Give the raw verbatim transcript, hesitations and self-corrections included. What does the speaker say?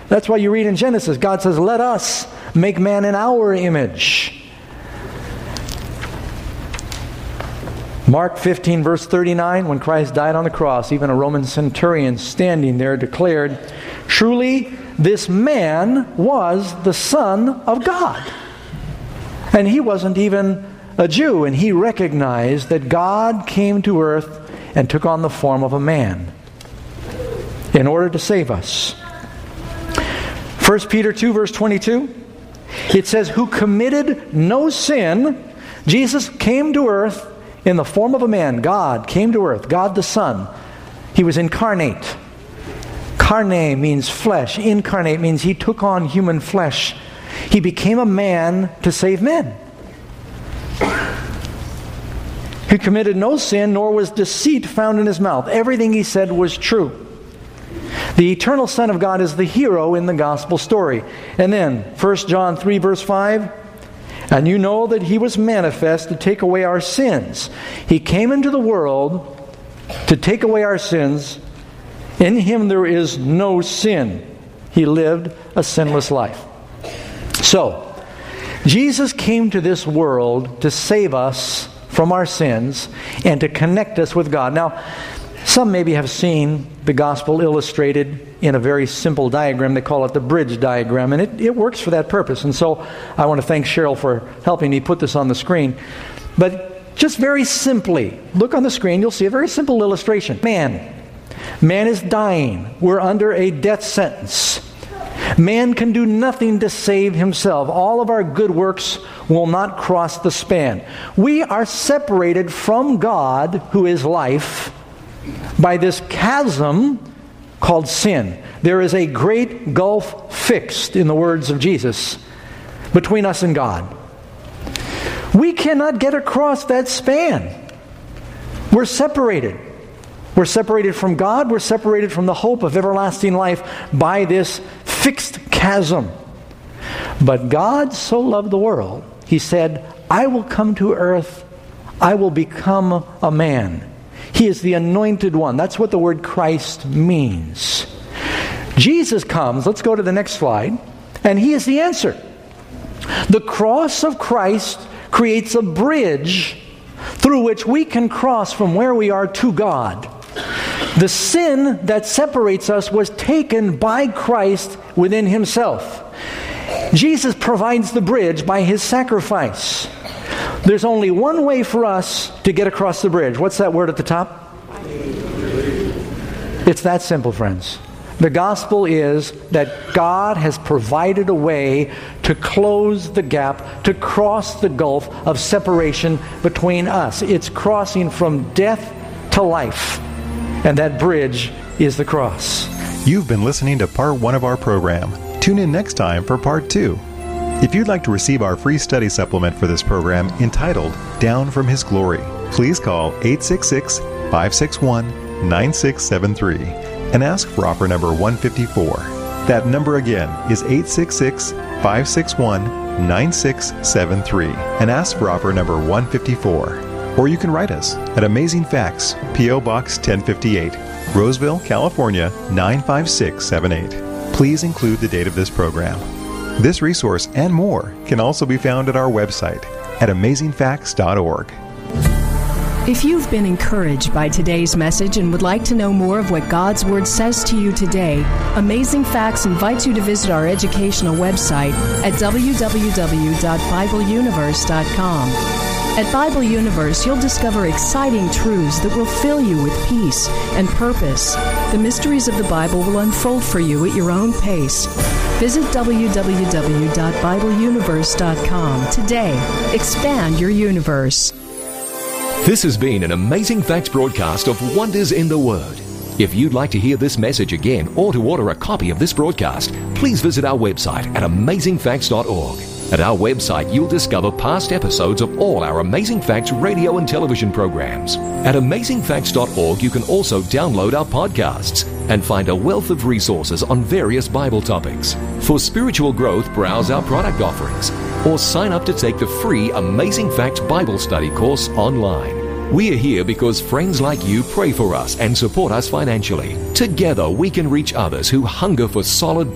That's why you read in Genesis, God says, let us make man in our image. Mark fifteen, verse thirty-nine, when Christ died on the cross, even a Roman centurion standing there declared, truly this man was the Son of God. And he wasn't even a Jew, and he recognized that God came to earth and took on the form of a man in order to save us. First Peter two, verse twenty-two, it says, who committed no sin. Jesus came to earth in the form of a man. God came to earth, God the Son. He was incarnate. Carne means flesh. Incarnate means he took on human flesh. He became a man to save men. He committed no sin, nor was deceit found in his mouth. Everything he said was true. The eternal Son of God is the hero in the gospel story. And then, First John three, verse five, and you know that he was manifest to take away our sins. He came into the world to take away our sins. In him there is no sin. He lived a sinless life. So, Jesus came to this world to save us from our sins and to connect us with God. Now, some maybe have seen the gospel illustrated in a very simple diagram. They call it the bridge diagram, and it, it works for that purpose. And so I want to thank Cheryl for helping me put this on the screen. But just very simply, look on the screen, you'll see a very simple illustration. Man. Man is dying. We're under a death sentence. Man can do nothing to save himself. All of our good works will not cross the span. We are separated from God, who is life, by this chasm called sin. There is a great gulf fixed, in the words of Jesus, between us and God. We cannot get across that span. We're separated. We're separated from God. We're separated from the hope of everlasting life by this fixed chasm. But God so loved the world, He said, I will come to earth. I will become a man. He is the anointed one. That's what the word Christ means. Jesus comes, let's go to the next slide, and He is the answer. The cross of Christ creates a bridge through which we can cross from where we are to God. The sin that separates us was taken by Christ within Himself. Jesus provides the bridge by His sacrifice. There's only one way for us to get across the bridge. What's that word at the top? It's that simple, friends. The gospel is that God has provided a way to close the gap, to cross the gulf of separation between us. It's crossing from death to life. And that bridge is the cross. You've been listening to part one of our program. Tune in next time for part two. If you'd like to receive our free study supplement for this program entitled Down from His Glory, please call eight six six, five six one, nine six seven three and ask for offer number one fifty-four. That number again is eight six six, five six one, nine six seven three and ask for offer number one fifty-four. Or you can write us at Amazing Facts, P O Box ten fifty-eight, Roseville, California nine five six seven eight. Please include the date of this program. This resource and more can also be found at our website at amazing facts dot org. If you've been encouraged by today's message and would like to know more of what God's Word says to you today, Amazing Facts invites you to visit our educational website at w w w dot bible universe dot com. At Bible Universe, you'll discover exciting truths that will fill you with peace and purpose. The mysteries of the Bible will unfold for you at your own pace. Visit w w w dot bible universe dot com today. Expand your universe. This has been an Amazing Facts broadcast of Wonders in the Word. If you'd like to hear this message again or to order a copy of this broadcast, please visit our website at amazing facts dot org. At our website, you'll discover past episodes of all our Amazing Facts radio and television programs. At amazing facts dot org, you can also download our podcasts and find a wealth of resources on various Bible topics. For spiritual growth, browse our product offerings or sign up to take the free Amazing Facts Bible Study course online. We are here because friends like you pray for us and support us financially. Together, we can reach others who hunger for solid